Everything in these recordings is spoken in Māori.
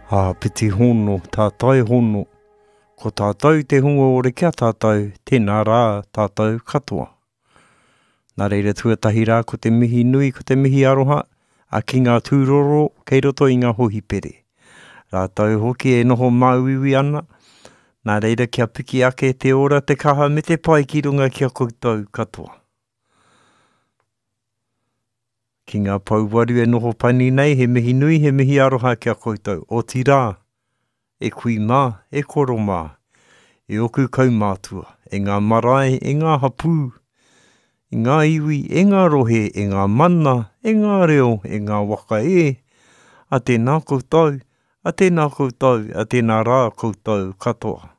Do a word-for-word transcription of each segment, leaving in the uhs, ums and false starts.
Ha piti hono, tātai hono. Ko tātou te hunga ore kia tātou, tēnā rā tātou katoa. Nā reira tuatahi rā ko te mihi nui, ko te mihi aroha, a ki ngā tūroro, kei roto i ngā hohi pere. Rātou hoki e noho mauiwi ana, nā reira kia piki ake te ora te kaha me te pai ki runga kia koutou katoa. Ki ngā pauwaru e noho pani nei, he mihi nui, he mihi aroha kia koutou. O ti rā, e kui mā, e koro mā, e oku kaumātua, e ngā marae, e ngā hapū, e ngā iwi, e ngā rohe, e ngā mana, e ngā reo, e ngā waka e, a tēnā koutou, a tēnā koutou, a tēnā rā koutou katoa.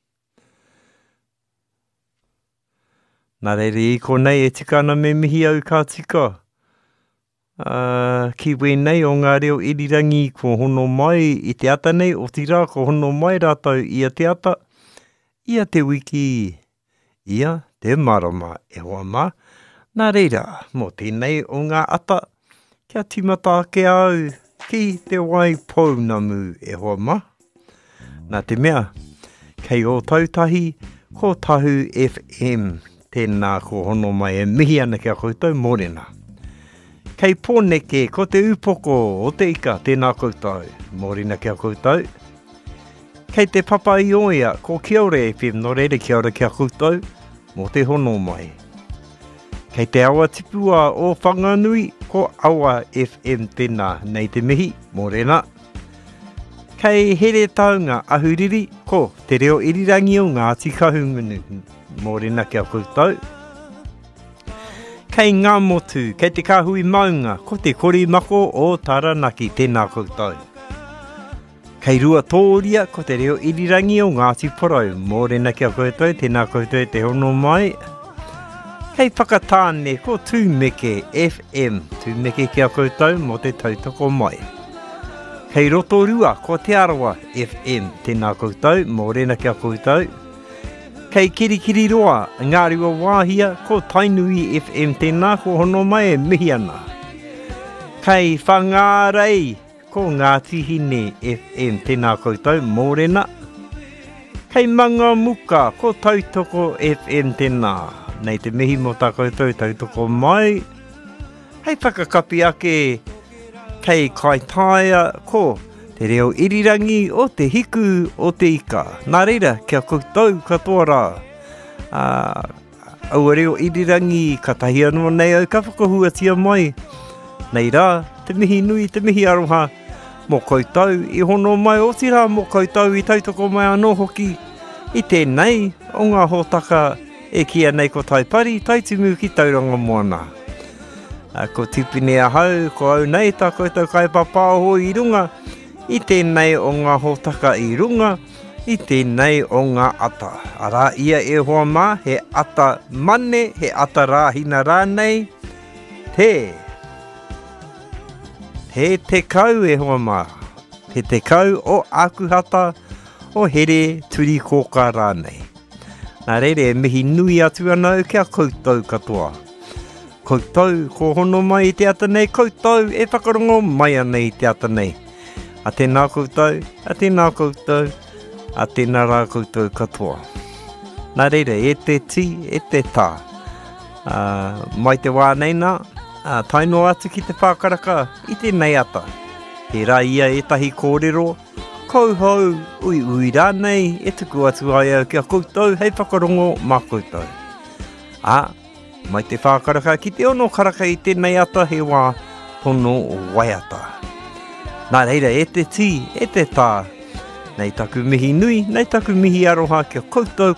Nā reire i konei e tika ana me mihi au kā tika. Uh, ki wēnei o ngā reo irirangi ko hono mai i te ata nei, o tira ko hono mai rātou ia te ata, ia te wiki, ia te marama e hoa mā. Nā reira, mō tēnei o ngā ata, kia timata ke au, ki te wai pounamu e hoa mā. Nā te mea, kei o tautahi, ko Tahu F M, tēnā ko hono mai e mihi ana kia koutou mōrena. Kei pōneke, ko te upoko o te ika, tēnā koutou, mōrena kia koutou. Kei te papa i oia, ko Kiore F M, no reire kia ora kia koutou, mō te hono mai. Kei te awa tipua o Whanganui, ko Awa F M tēnā, nei te mihi, mōrena. Kei here taunga ahuriri, ko te reo irirangi o ngā tikahungunu, mōrena kia koutou. Kei ngā motu, kei te kahui maunga, ko te kori mako o Taranaki, tēnā koutou. Kei rua tōria, ko te reo irirangi o Ngāti Porou, mōrena kia koutou, tēnā koutou te hono mai. Kei whakatāne, ko Tūmeke F M, Tūmeke kia koutou, mō te tautoko mai. Kei Rotorua, ko te Arawa F M, tēnā koutou, mōrena kia koutou. Kei Kirikiriroa, Ngāri o Wāhia, ko Tainui F M tēnā, ko hono mai e mihi ana. Kei Whangārei, ko Ngāti Hine F M tēnā koutou, mōrena. Kei Mangamuka, ko Tautoko F M tēnā, nei te mihi mo tā koutou tautoko mai. Hei whakakapi ake, kei Kaitaia, ko te reo irirangi o te hiku o te ika. Nā reira, kia koutou katoa rā. Uh, Aua reo irirangi ka tahi anō nei au ka whakahuatia mai. Nei rā, te mihi nui, te mihi aroha, mō koutou i hono mai o tira mō koutou i tautoko mai anō hoki. I tēnei, o ngā hōtaka e kia nei ko taipari, taitimu ki tauranga moana. Uh, ko tipine ahau, ko au nei, tā koutou kai papāho i runga, i tēnei o ngā hōtaka i runga, i tēnei o ngā ata. Arā ia e hoa mā, he ata mane, he ata rāhina rānei, te. He te kau e hoa mā, he te kau o akuhata, o here turi kōka rānei. Nā reire, mihi nui atu ana au kia koutou katoa. Koutou, ko hono mai i te ata nei, koutou e whakarongo mai ana i te ata nei. A tēnā koutou, a tēnā koutou, a tēnā rā koutou katoa. Nā reira, e te ti, e te tā. Uh, mai te wā nei nā, uh, taino atu ki te whākaraka, i te nei ata. He rā ia e tahi kōrero, kouhou, ui ui rā nei, e tuku atu ai au kia koutou, hei whakarongo mā koutou. A, mai te whākaraka, ki te ono karaka i tēnei ata, he wā tono waiata. Nā reira, e te ti, e te tā, nei taku mihi nui, nei taku mihi aroha kia koutou